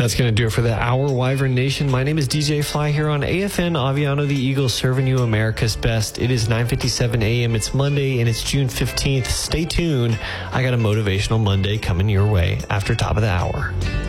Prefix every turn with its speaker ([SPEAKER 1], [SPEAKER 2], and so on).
[SPEAKER 1] That's going to do it for the hour, Wyvern Nation. My name is DJ Fly here on AFN Aviano the Eagle, serving you America's best. It is 9:57 a.m. It's Monday, and it's June 15th. Stay tuned. I got a Motivational Monday coming your way after top of the hour.